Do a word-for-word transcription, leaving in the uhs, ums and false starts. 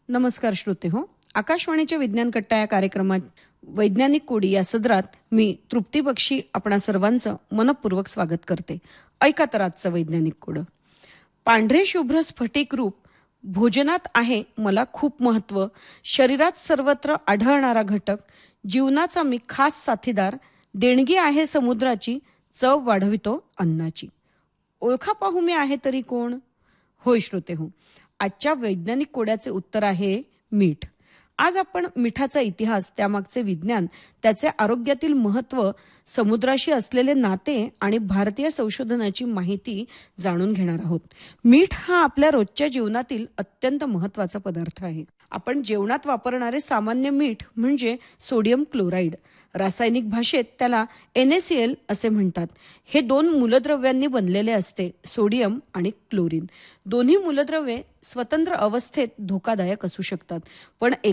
नमस्कार श्रोते हो. आकाशवाणीच्या विज्ञान कट्टा या कार्यक्रमात वैज्ञानिक कोडी या सदरात मी तृप्ती बक्षी आपणा सर्वांचं मनपूर्वक स्वागत करते. ऐका तर आजचं वैज्ञानिक कोड. पांढरे शुभ्र स्फटिक रूप भोजनात आहे मला खूप महत्व, शरीरात सर्वत्र आढळणारा घटक, जीवनाचा मी खास साथीदार, देणगी आहे समुद्राची, चव वाढवितो अन्नाची. ओळखा पाहू मी आहे तरी कोण? होय श्रोते हो, आजच्या वैज्ञानिक कोड्याचे उत्तर आहे मीठ. आज आपण मिठाचा इतिहास, त्यामागचे विज्ञान, त्याचे आरोग्यातील महत्त्व, समुद्राशी असलेले नाते आणि भारतीय संशोधनाची माहिती जाणून घेणार आहोत. मीठ हा आपल्या रोजच्या जीवनातील अत्यंत महत्त्वाचा पदार्थ आहे. आपण जेवणात वापरणारे सामान्य मीठ म्हणजे सोडियम क्लोराईड. रासायनिक भाषेत त्याला एन ए सी एल असे म्हणतात. हे दोन मूलद्रव्यांनी बनलेले असते, सोडियम आणि क्लोरीन. दोन्ही मूलद्रव्ये स्वतंत्र अवस्थेत धोकादायक असू शकतात, पण